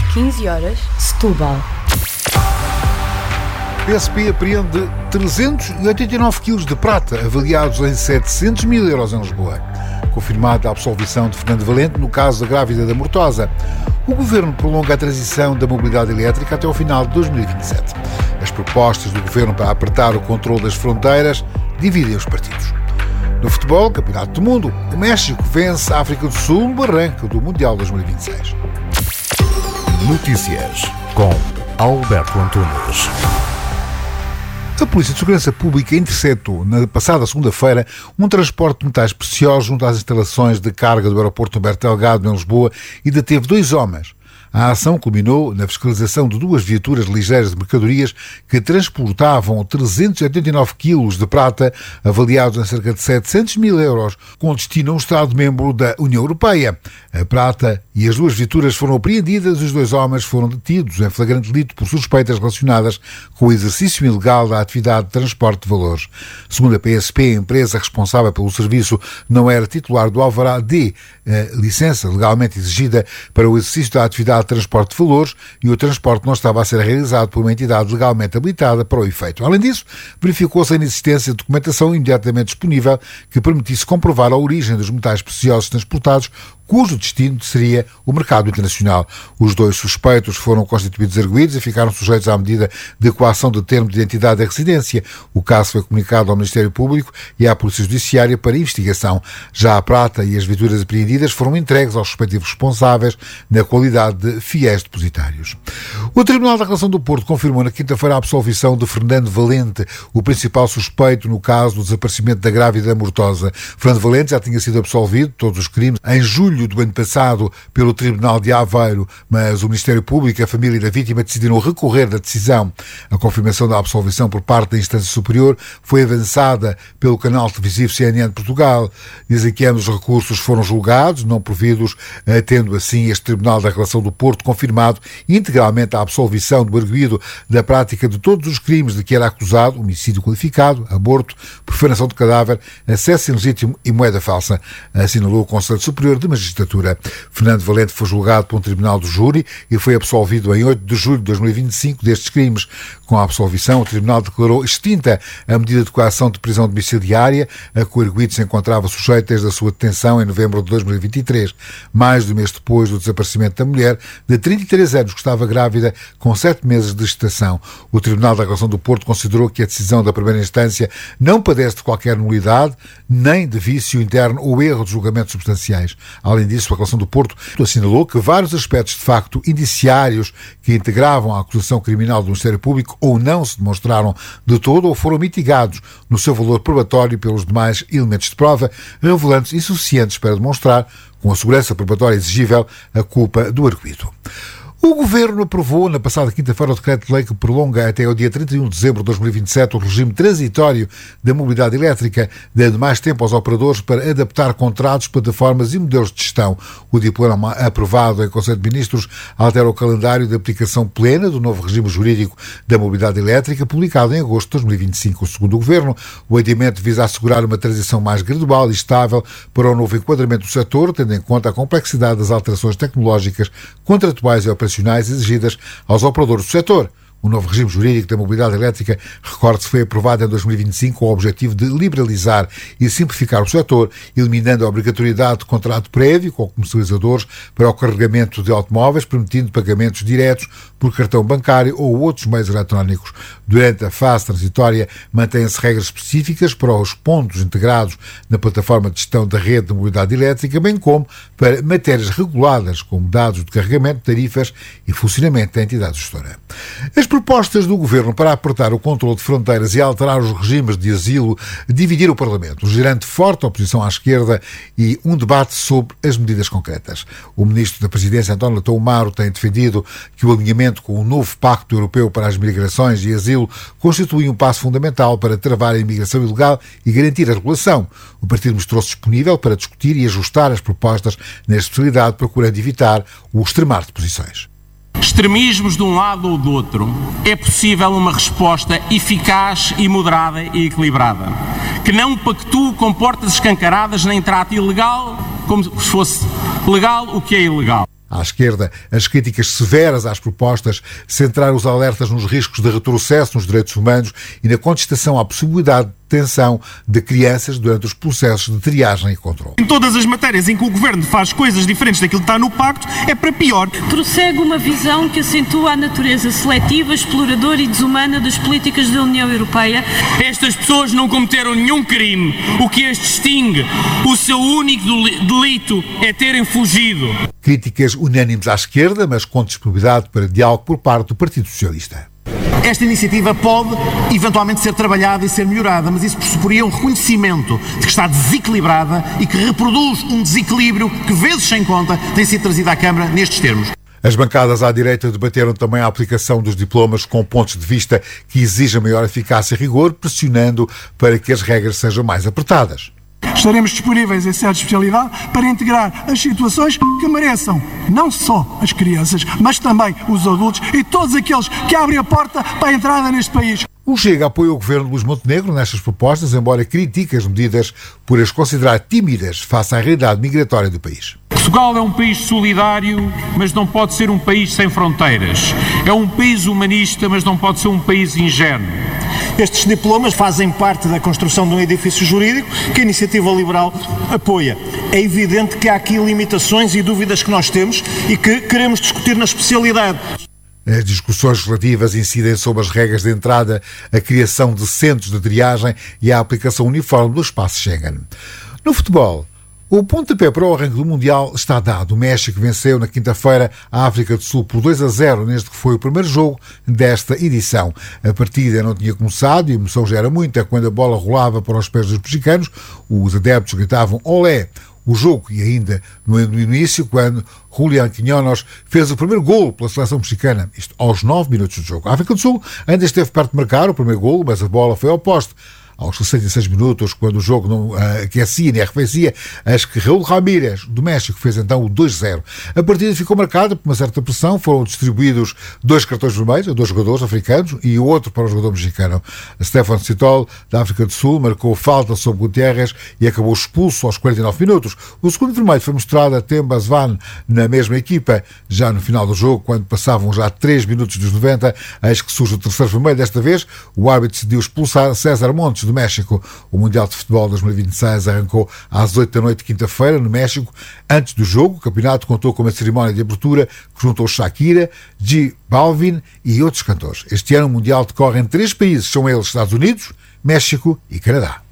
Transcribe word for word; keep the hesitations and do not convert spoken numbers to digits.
quinze horas, Setúbal. P S P apreende trezentos e oitenta e nove quilos de prata, avaliados em setecentos mil euros em Lisboa. Confirmada a absolvição de Fernando Valente no caso da grávida da Mortosa. O Governo prolonga a transição da mobilidade elétrica até ao final de dois mil e vinte e sete. As propostas do Governo para apertar o controle das fronteiras dividem os partidos. No futebol, Campeonato do Mundo, o México vence a África do Sul no arranque do Mundial dois mil e vinte e seis. Notícias com Alberto Antunes. A Polícia de Segurança Pública interceptou, na passada segunda-feira, um transporte de metais preciosos junto às instalações de carga do aeroporto Humberto Delgado, em Lisboa, e deteve dois homens. A ação culminou na fiscalização de duas viaturas ligeiras de mercadorias que transportavam trezentos e oitenta e nove quilos de prata, avaliados em cerca de setecentos mil euros, com destino a um Estado-membro da União Europeia. A prata e as duas viaturas foram apreendidas e os dois homens foram detidos em flagrante delito por suspeitas relacionadas com o exercício ilegal da atividade de transporte de valores. Segundo a P S P, a empresa responsável pelo serviço não era titular do alvará D, a licença legalmente exigida para o exercício da atividade de transporte de valores, e o transporte não estava a ser realizado por uma entidade legalmente habilitada para o efeito. Além disso, verificou-se a inexistência de documentação imediatamente disponível que permitisse comprovar a origem dos metais preciosos transportados, cujo destino seria o mercado internacional. Os dois suspeitos foram constituídos arguidos e ficaram sujeitos à medida de coação de termo de identidade da residência. O caso foi comunicado ao Ministério Público e à Polícia Judiciária para investigação. Já a prata e as viaturas apreendidas foram entregues aos respectivos responsáveis na qualidade de fiéis depositários. O Tribunal da Relação do Porto confirmou na quinta-feira a absolvição de Fernando Valente, o principal suspeito no caso do desaparecimento da grávida Mortosa. Fernando Valente já tinha sido absolvido de todos os crimes em julho do ano passado pelo Tribunal de Aveiro, mas o Ministério Público e a família da vítima decidiram recorrer da decisão. A confirmação da absolvição por parte da instância superior foi avançada pelo canal televisivo C N N de Portugal. Dizem que ambos os recursos foram julgados, não providos, tendo assim este Tribunal da Relação do Porto confirmado integralmente a absolvição do arguido da prática de todos os crimes de que era acusado: homicídio qualificado, aborto, profanação de cadáver, acesso ilegítimo e moeda falsa, assinalou o Conselho Superior de Magistratura. Fernando Valente foi julgado por um tribunal do júri e foi absolvido em oito de julho de dois mil e vinte e cinco destes crimes. Com a absolvição, o tribunal declarou extinta a medida de coação de prisão domiciliária a que o arguido se encontrava sujeito desde a sua detenção em novembro de dois mil e vinte e três, mais de um mês depois do desaparecimento da mulher de trinta e três anos que estava grávida com sete meses de gestação. O Tribunal da Relação do Porto considerou que a decisão da primeira instância não padece de qualquer nulidade, nem de vício interno ou erro de julgamentos substanciais. Além disso, a Relação do Porto assinalou que vários aspectos de facto indiciários que integravam a acusação criminal do Ministério Público ou não se demonstraram de todo ou foram mitigados no seu valor probatório pelos demais elementos de prova, revelando-se insuficientes para demonstrar, com a segurança probatória exigível, a culpa do arguido. O Governo aprovou na passada quinta-feira o decreto-lei que prolonga até ao dia trinta e um de dezembro de dois mil e vinte e sete o regime transitório da mobilidade elétrica, dando mais tempo aos operadores para adaptar contratos, plataformas e modelos de gestão. O diploma aprovado em Conselho de Ministros altera o calendário de aplicação plena do novo regime jurídico da mobilidade elétrica, publicado em agosto de dois mil e vinte e cinco. Segundo o Governo, o adiamento visa assegurar uma transição mais gradual e estável para o novo enquadramento do setor, tendo em conta a complexidade das alterações tecnológicas, contratuais e operacionais exigidas aos operadores do setor. O novo regime jurídico da mobilidade elétrica, recorde-se, foi aprovado em dois mil e vinte e cinco com o objetivo de liberalizar e simplificar o setor, eliminando a obrigatoriedade de contrato prévio com comercializadores para o carregamento de automóveis, permitindo pagamentos diretos por cartão bancário ou outros meios eletrónicos. Durante a fase transitória, mantêm-se regras específicas para os pontos integrados na plataforma de gestão da rede de mobilidade elétrica, bem como para matérias reguladas, como dados de carregamento, tarifas e funcionamento da entidade gestora. As propostas do Governo para apertar o controle de fronteiras e alterar os regimes de asilo dividiram o Parlamento, gerando forte oposição à esquerda e um debate sobre as medidas concretas. O Ministro da Presidência, António Leitão Amaro, tem defendido que o alinhamento com o novo Pacto Europeu para as Migrações e Asilo constitui um passo fundamental para travar a imigração ilegal e garantir a regulação. O partido mostrou-se disponível para discutir e ajustar as propostas na especialidade, procurando evitar o extremar de posições. Extremismos de um lado ou do outro, é possível uma resposta eficaz e moderada e equilibrada, que não pactue com portas escancaradas nem trate ilegal como se fosse legal o que é ilegal. À esquerda, as críticas severas às propostas centraram os alertas nos riscos de retrocesso nos direitos humanos e na contestação à possibilidade de detenção de crianças durante os processos de triagem e controle. Em todas as matérias em que o Governo faz coisas diferentes daquilo que está no Pacto, é para pior. Prossegue uma visão que acentua a natureza seletiva, exploradora e desumana das políticas da União Europeia. Estas pessoas não cometeram nenhum crime. O que as distingue, o seu único delito é terem fugido. Críticas unânimes à esquerda, mas com disponibilidade para diálogo por parte do Partido Socialista. Esta iniciativa pode, eventualmente, ser trabalhada e ser melhorada, mas isso pressuporia um reconhecimento de que está desequilibrada e que reproduz um desequilíbrio que, vezes sem conta, tem sido trazido à Câmara nestes termos. As bancadas à direita debateram também a aplicação dos diplomas com pontos de vista que exijam maior eficácia e rigor, pressionando para que as regras sejam mais apertadas. Estaremos disponíveis em certa especialidade para integrar as situações que mereçam não só as crianças, mas também os adultos e todos aqueles que abrem a porta para a entrada neste país. O Chega apoia o governo de Luís Montenegro nestas propostas, embora critique as medidas por as considerar tímidas face à realidade migratória do país. Portugal é um país solidário, mas não pode ser um país sem fronteiras. É um país humanista, mas não pode ser um país ingênuo. Estes diplomas fazem parte da construção de um edifício jurídico que a Iniciativa Liberal apoia. É evidente que há aqui limitações e dúvidas que nós temos e que queremos discutir na especialidade. As discussões relativas incidem sobre as regras de entrada, a criação de centros de triagem e a aplicação uniforme do espaço Schengen. No futebol, o pontapé para o arranque do Mundial está dado. O México venceu na quinta-feira a África do Sul por dois a zero, neste que foi o primeiro jogo desta edição. A partida não tinha começado e a emoção já era muita quando a bola rolava para os pés dos mexicanos. Os adeptos gritavam olé. O jogo, e ainda no início, quando Julián Quiñones fez o primeiro golo pela seleção mexicana, isto aos nove minutos do jogo. A África do Sul ainda esteve perto de marcar o primeiro golo, mas a bola foi ao poste. Aos sessenta e seis minutos, quando o jogo não uh, aquecia nem arrefecia, acho que Raúl Ramírez, do México, fez então o dois a zero. A partida ficou marcada por uma certa pressão, foram distribuídos dois cartões vermelhos a dois jogadores africanos e o outro para o jogador mexicano. Stefan Citol, da África do Sul, marcou falta sobre Gutierrez e acabou expulso aos quarenta e nove minutos. O segundo vermelho foi mostrado a Temba Zvan na mesma equipa. Já no final do jogo, quando passavam já três minutos dos noventa, eis que surge o terceiro vermelho. Desta vez, o árbitro decidiu expulsar César Montes, do México. O Mundial de Futebol dois mil e vinte e seis arrancou às oito da noite, quinta-feira, no México. Antes do jogo, o campeonato contou com uma cerimónia de abertura que juntou Shakira, J Balvin e outros cantores. Este ano o Mundial decorre em três países, são eles Estados Unidos, México e Canadá.